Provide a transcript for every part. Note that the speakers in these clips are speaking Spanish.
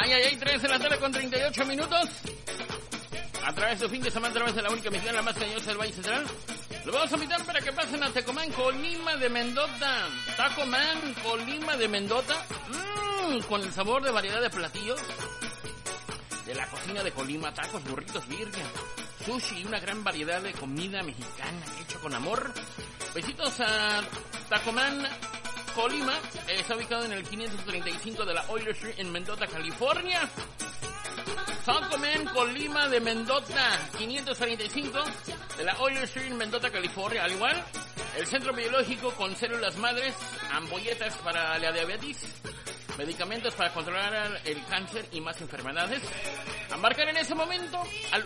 Ay, 3 de la tarde con 38 minutos. A través de fin de semana, a través de la única mexicana, la más cariñosa del Valle Central. Los vamos a invitar para que pasen a Tecomán, Colima de Mendota. Tacomán, Colima de Mendota. Con el sabor de variedad de platillos de la cocina de Colima. Tacos, burritos, birria, sushi y una gran variedad de comida mexicana hecha con amor. Besitos a Tacomán, Colima. Está ubicado en el 535 de la Oil Street en Mendota, California. Tacomán, Colima de Mendota, 535 de la Oil Street en Mendota, California. Al igual, el centro biológico con células madres, ampolletas para la diabetes, medicamentos para controlar el cáncer y más enfermedades. A marcar en ese momento al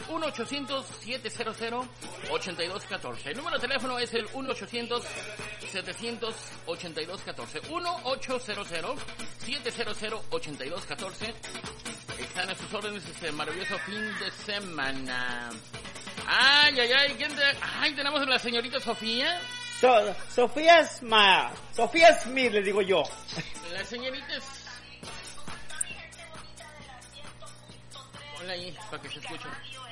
1-800-700-8214. El número de teléfono es el 1-800-700-8214. 1-800-700-8214. Están a sus órdenes este maravilloso fin de semana. Ay, tenemos a la señorita Sofía. Sofía Smith, le digo yo. La señorita es... Hola ahí, para que se escuche.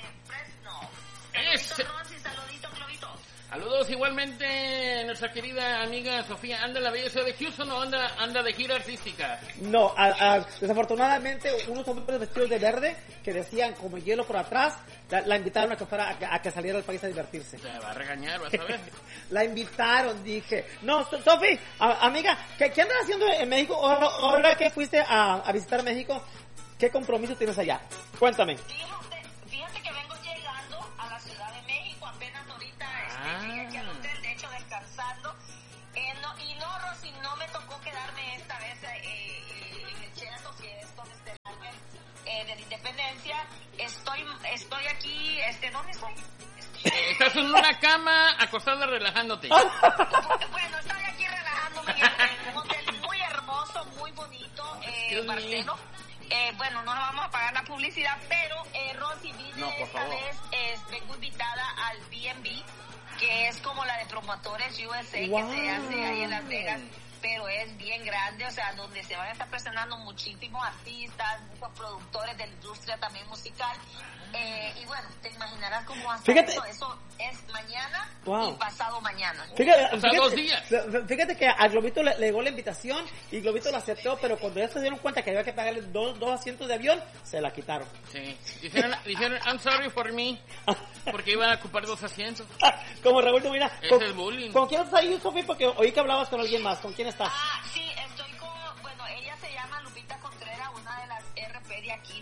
Saludos igualmente nuestra querida amiga Sofía. ¿Anda en la belleza de Houston o anda de gira artística? No, desafortunadamente unos hombres vestidos de verde que decían como hielo por atrás la invitaron a que fuera a que saliera al país a divertirse. Te va a regañar, vas a ver. La invitaron, dije. No, Sofi, amiga, ¿qué andas haciendo en México? Ahora que fuiste a visitar México, ¿qué compromiso tienes allá? Cuéntame. Fíjate que vengo llegando a la Ciudad de México apenas ahorita, llegué aquí al hotel, de hecho descansando. Rosy, no me tocó quedarme esta vez en el Sheraton, que es donde está el ángel de la Independencia. Estoy aquí, ¿dónde estoy? Estás en una cama acostada relajándote. Bueno, estoy aquí relajándome en un hotel muy hermoso, muy bonito, Barcelo. Bueno, no nos vamos a pagar la publicidad, pero Rosy, esta vez vengo invitada al B&B, que es como la de Promotores USA, wow, que se hace ahí en Las Vegas, pero es bien grande, o sea, donde se van a estar presentando muchísimos artistas, muchos productores de la industria también musical. Y bueno, te imaginarás cómo hacer eso es mañana, wow, y pasado mañana. Fíjate, 2 días. Fíjate que a Globito le llegó la invitación y Globito la aceptó, pero cuando ya se dieron cuenta que había que pagarle dos asientos de avión, se la quitaron. Sí, dijeron, I'm sorry for me, porque iban a ocupar 2 asientos. Como Raúl, mira, ese es bullying. ¿Con quién estás ahí, Sofía? Porque oí que hablabas con alguien más. ¿Con quién estás? Sí, estoy ella se llama Lupita Contreras, una de las RP de aquí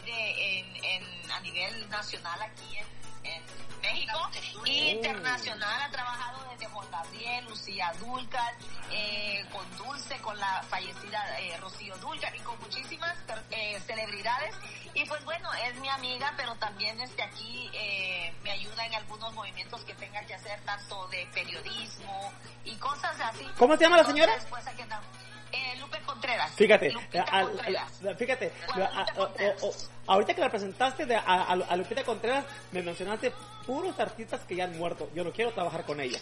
a nivel nacional aquí en México, y internacional. Ha trabajado desde Juan Gabriel, Lucía Dúrcal, con Dulce, con la fallecida Rocío Dúrcal, y con muchísimas celebridades. Y pues bueno, es mi amiga, pero también aquí me ayuda en algunos movimientos que tenga que hacer, tanto de periodismo y cosas así. ¿Cómo se llama la señora? Después aquí andamos. Lupe Contreras. Fíjate, Contreras. Ahorita que la presentaste a Lupita Contreras, me mencionaste puros artistas que ya han muerto. Yo no quiero trabajar con ella.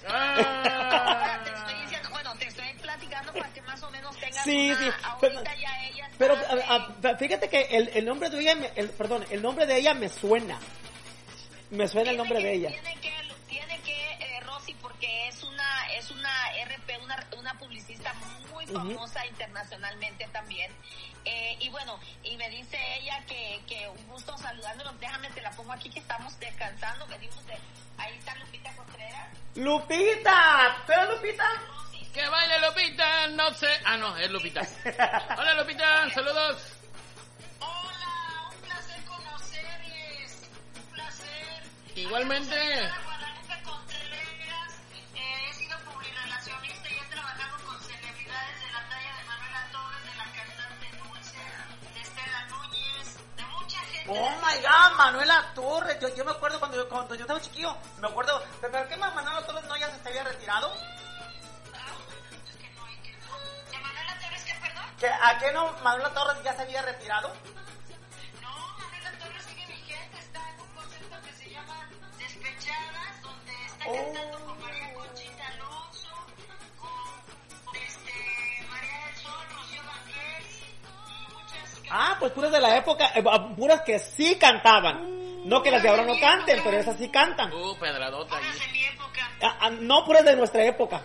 Te estoy platicando para que más o menos tengas ahorita ya ella está, pero fíjate que el nombre de ella, el nombre de ella me suena. Me suena el nombre de ella. Tiene que Rosy, porque es una RP, una publicista muy famosa internacionalmente también. Y bueno, y me dice ella que un gusto saludándonos. Déjame, te la pongo aquí que estamos descansando. Ahí está Lupita Contreras. ¡Lupita! ¿Pero Lupita? Rosy. ¡Que baile Lupita! No sé. Ah, no, es Lupita. Hola Lupita, saludos. Hola, un placer conocerles. Un placer. Igualmente. Guadalupe Contreras, he sido publirelacionista y he trabajado con celebridades de la talla de Manuela Torres, de la cantante Dulce, de Estela Núñez, de mucha gente. Oh my God, Manuela Torres. Yo me acuerdo cuando yo estaba chiquillo, me acuerdo. ¿Pero qué más Manuela Torres no ya se había retirado? Es que no. ¿De Manuela Torres qué, perdón? ¿A qué no Manuela Torres ya se había retirado? No, Manuela Torres sigue vigente, está en un concepto que se llama Despechadas, donde está cantando con María Conchita Alonso, con María del Sol, Rocío Banquels y muchas. pues puras de la época, puras que sí cantaban. No que las de ahora no canten, pero esas sí cantan. Pedradota. Puras de mi época. No, puras de nuestra época.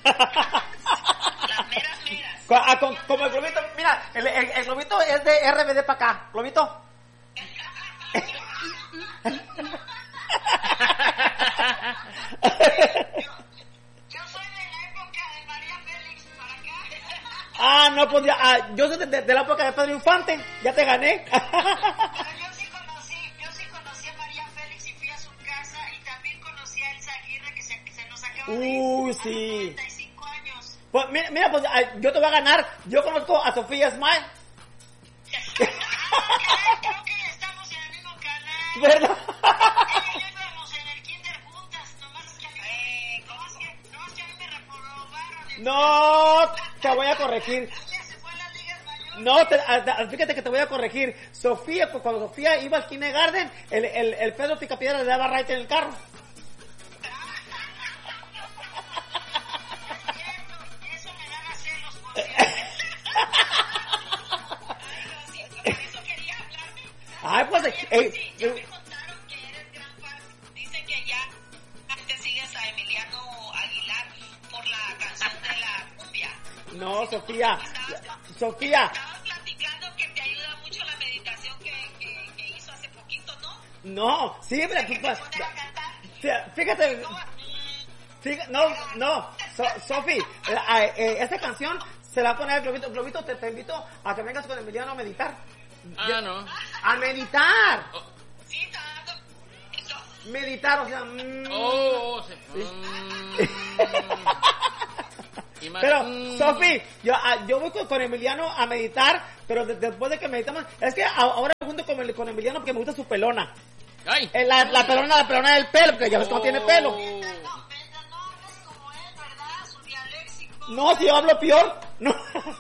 Las meras. Como el globito, mira, el globito es de RBD para acá. Globito. Yo soy de la época de María Félix para acá. No, pues ya, yo soy de la época de Pedro Infante, ya te gané. Pero yo sí conocí a María Félix y fui a su casa y también conocí a Elsa Aguirre que se nos acaba de ir Sí. 95 años. Pues mira, pues yo te voy a ganar. Yo conozco a Sofía Smile. Creo que estamos en el mismo canal. ¿Verdad? Ella y yo íbamos en el kinder juntas, nomás que a mí me reprobaron. No, te voy a corregir. Ella se fue a las ligas mayores. No, fíjate que te voy a corregir. Sofía, pues cuando Sofía iba al kindergarten, el Pedro Picapiedra le daba right en el carro. Eso me daba celos, por cierto. Por eso quería hablarme. Ay, pues... Sí, ya me contaron que eres gran fan. Dicen que ya te sigues a Emiliano Aguilar por la canción de la cumbia. No, Sofía. Estabas platicando que te ayuda mucho la meditación que hizo hace poquito, ¿no? No, sí, Que te pones a cantar. fíjate... Sofi, esta canción se la va a poner el Globito. Globito, te invito a que vengas con Emiliano a meditar. No. ¡A meditar! Sí, está dando eso. Meditar, o sea... Pero, Sofi, yo voy con Emiliano a meditar, pero después de que meditamos... Es que ahora me junto con Emiliano porque me gusta su pelona. ¡Ay! La pelona del pelo, porque ya ves que no tiene pelo. No, si yo hablo peor. No.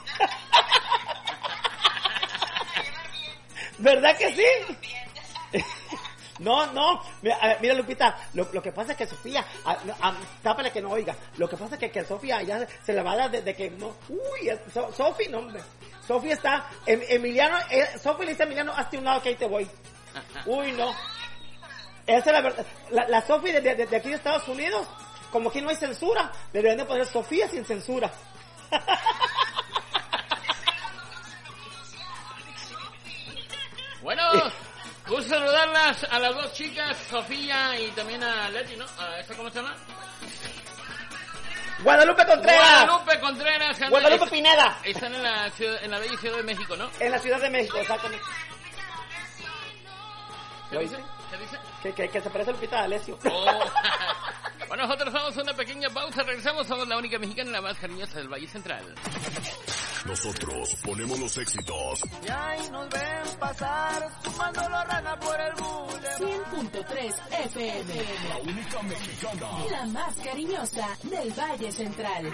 ¿Verdad que sí? No. Mira, Lupita, lo que pasa es que Sofía, tápale que no oiga. Lo que pasa es que Sofía ya se le va a dar de que no. Uy, Sofía, no, hombre. Sofía está, Emiliano, Sofía le dice a Emiliano, hazte un lado que ahí te voy. Uy, no. Esa es la verdad. La Sofía de aquí de Estados Unidos, como aquí no hay censura, deberían de poner Sofía sin censura. Bueno, gusto saludarlas a las dos chicas, Sofía y también a Leti, ¿no? ¿A esta cómo se llama? Guadalupe Contreras. Guadalupe Pineda. Están en la bella Ciudad de México, ¿no? En la Ciudad de México, exactamente. ¿Qué dice? Que se parece a Lupita D'Alessio. Bueno, nosotros vamos a una pequeña pausa. Regresamos, somos la única mexicana, la más cariñosa del Valle Central. Nosotros ponemos los éxitos. Y ahí nos ven pasar, sumando la rana por el boulevard. 100.3 FM. La única mexicana. La más cariñosa del Valle Central.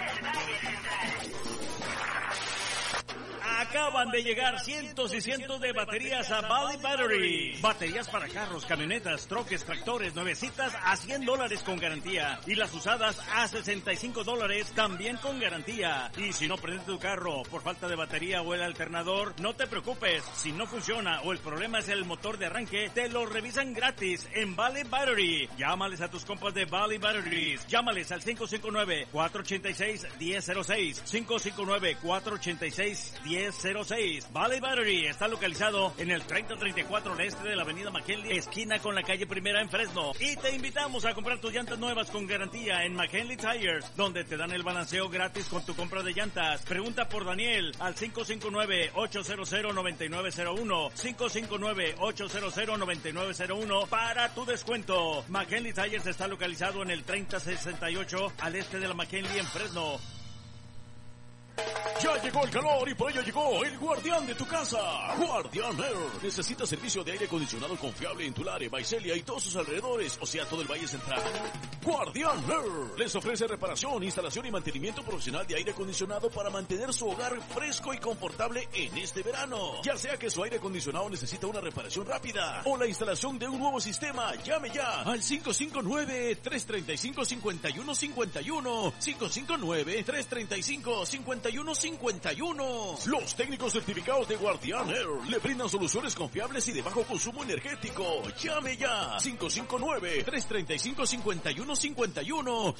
Acaban de llegar cientos y cientos de baterías a Valley Battery. Baterías para carros, camionetas, troques, tractores, nuevecitas a $100 con garantía. Y las usadas a $65 también con garantía. Y si no prende tu carro por falta de batería o el alternador, no te preocupes. Si no funciona o el problema es el motor de arranque, te lo revisan gratis en Valley Battery. Llámales a tus compas de Valley Batteries. Llámales al 559-486-1006. 559-486-1006. Valley Battery está localizado en el 3034 al este de la avenida McKinley, esquina con la calle Primera en Fresno. Y te invitamos a comprar tus llantas nuevas con garantía en McKinley Tires, donde te dan el balanceo gratis con tu compra de llantas. Pregunta por Daniel al 559-800-9901. 559-800-9901 para tu descuento. McKinley Tires está localizado en el 3068 al este de la McKinley en Fresno. Ya llegó el calor y por ello llegó el guardián de tu casa, Guardián Air. ¿Necesitas servicio de aire acondicionado confiable en Tulare, Visalia y todos sus alrededores, o sea, todo el Valle Central? Guardián Air les ofrece reparación, instalación y mantenimiento profesional de aire acondicionado para mantener su hogar fresco y confortable en este verano. Ya sea que su aire acondicionado necesita una reparación rápida o la instalación de un nuevo sistema, llame ya al 559-335-5151. 559-335-5151. 51. Los técnicos certificados de Guardián Air le brindan soluciones confiables y de bajo consumo energético. Llame ya. 559-335-5151.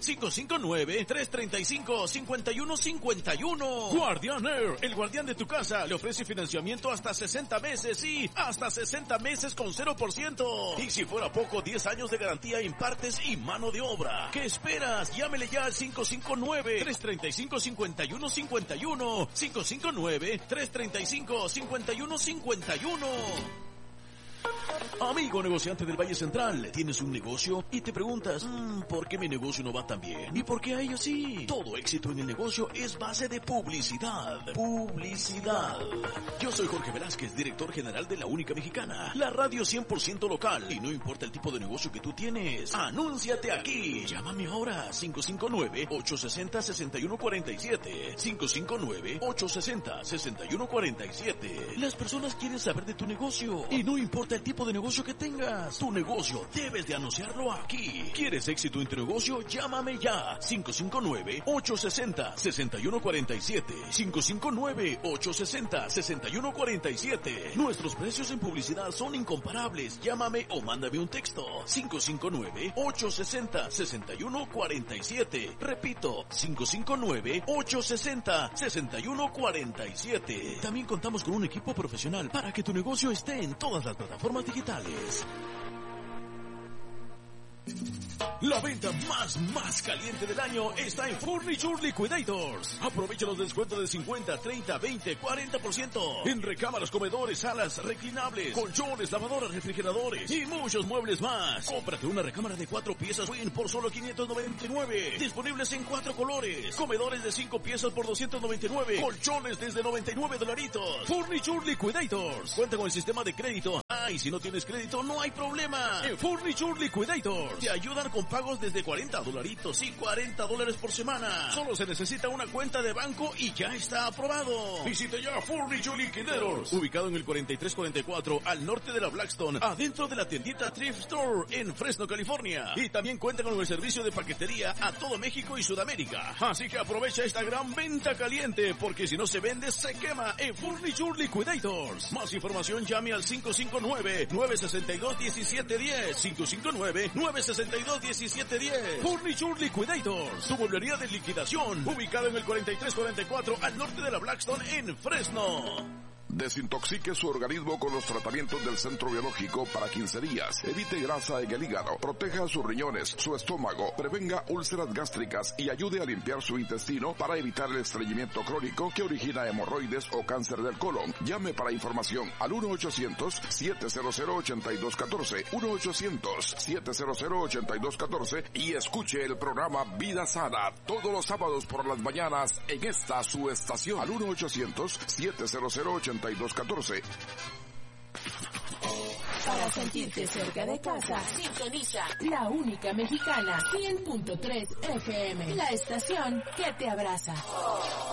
559-335-5151. Guardián Air, el guardián de tu casa, le ofrece financiamiento hasta 60 meses y hasta 60 meses con 0%. Y si fuera poco, 10 años de garantía en partes y mano de obra. ¿Qué esperas? Llámele ya al 559-335-5151. 559-335-5151. Amigo negociante del Valle Central, ¿tienes un negocio? Y te preguntas, ¿por qué mi negocio no va tan bien? ¿Y por qué a ellos sí? Todo éxito en el negocio es base de publicidad. Publicidad. Yo soy Jorge Velázquez, director general de La Única Mexicana, la radio 100% local. Y no importa el tipo de negocio que tú tienes, anúnciate aquí. Llámame ahora, 559-860-6147. 559-860-6147. Las personas quieren saber de tu negocio y no importa el tipo de negocio que tengas. Tu negocio debes de anunciarlo aquí. ¿Quieres éxito en tu negocio? Llámame ya. 559-860-6147. 559-860-6147. Nuestros precios en publicidad son incomparables. Llámame o mándame un texto. 559-860-6147. Repito, 559-860-6147. También contamos con un equipo profesional para que tu negocio esté en todas las plataformas digitales. La venta más caliente del año está en Furniture Liquidators. Aprovecha los descuentos de 50, 30, 20, 40% en recámaras, comedores, salas, reclinables, colchones, lavadoras, refrigeradores y muchos muebles más. Cómprate una recámara de 4 piezas Twin por solo $599. Disponibles en 4 colores. Comedores de 5 piezas por $299. Colchones desde $99. Furniture Liquidators. Cuenta con el sistema de crédito. Y si no tienes crédito, no hay problema. En Furniture Liquidators te ayudan con pagos desde $40 y $40 por semana. Solo se necesita una cuenta de banco y ya está aprobado. Visita ya Furniture Liquidators, ubicado en el 4344 al norte de la Blackstone, adentro de la tiendita Thrift Store en Fresno, California. Y también cuenta con el servicio de paquetería a todo México y Sudamérica. Así que aprovecha esta gran venta caliente, porque si no se vende, se quema en Furniture Liquidators. Más información, llame al 559-962-1710. 559-962-1710. Furniture Liquidators, tu mueblería de liquidación, ubicado en el 4344 al norte de la Blackstone en Fresno. Desintoxique su organismo con los tratamientos del Centro Biológico para 15 días. Evite grasa en el hígado, proteja sus riñones, su estómago, prevenga úlceras gástricas y ayude a limpiar su intestino para evitar el estreñimiento crónico que origina hemorroides o cáncer del colon. Llame para información al 1-800-700-8214, 1-800-700-8214 y escuche el programa Vida Sana todos los sábados por las mañanas en esta su estación al 1-800-700-8214. Para sentirte cerca de casa, sintoniza La Única Mexicana 100.3 FM, la estación que te abraza.